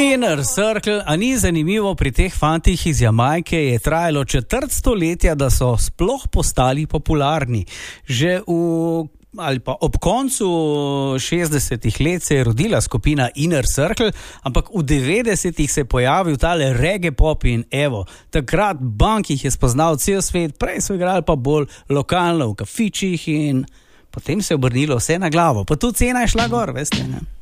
Inner Circle, a ni zanimivo pri teh fantih iz Jamajke, je trajalo 4 stoletja, da so sploh postali popularni. Že ali pa ob koncu 60-ih let se je rodila skupina Inner Circle, ampak v 90-ih se je pojavil tale reggae pop in evo, takrat bank jih je spoznal cel svet, prej so igrali pa bolj lokalno v kafičih in potem se je obrnilo vse na glavo. Pa tudi cena je šla gor, veste, ne?